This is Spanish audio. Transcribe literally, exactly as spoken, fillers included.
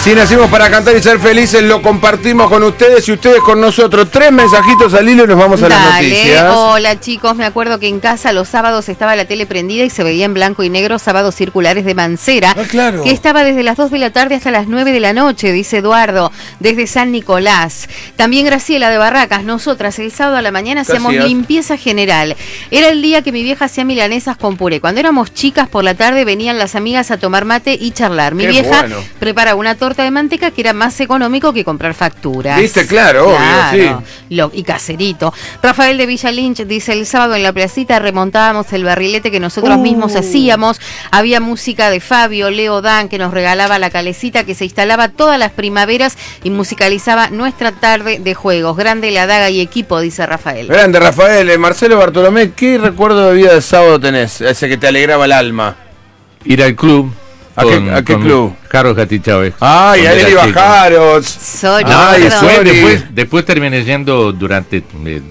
Si nacimos para cantar y ser felices, lo compartimos con ustedes y ustedes con nosotros. Tres mensajitos al hilo y nos vamos a las Dale. noticias. Hola chicos, me acuerdo que en casa los sábados estaba la tele prendida y se veía en blanco y negro Sábados Circulares de Mancera, Ah, claro. que estaba desde las dos de la tarde hasta las nueve de la noche, dice Eduardo, desde San Nicolás. También Graciela de Barracas, nosotras el sábado a la mañana hacíamos hacías? limpieza general. Era el día que mi vieja hacía milanesas con puré. Cuando éramos chicas por la tarde venían las amigas a tomar mate y charlar. Mi Qué vieja bueno. preparaba una torta de manteca que era más económico que comprar facturas. Viste, claro, Claro, obvio, sí. Lo, y caserito. Rafael de Villa Lynch dice, el sábado en la placita remontábamos el barrilete que nosotros Uh. mismos hacíamos. Había música de Fabio, Leo Dan, que nos regalaba la calecita que se instalaba todas las primaveras y musicalizaba nuestra tarde de juegos. Grande la daga y equipo, dice Rafael. Grande, Rafael. Eh, Marcelo Bartolomé, ¿qué recuerdo de vida de sábado tenés? Ese que te alegraba el alma. Ir al club. ¿A qué- a qué club? Carlos Gatti Chávez. Ay, Cuando ahí era iba chico. Jaros. Sorry, Ay, perdón. sorry. Después, después terminé yendo durante... eh,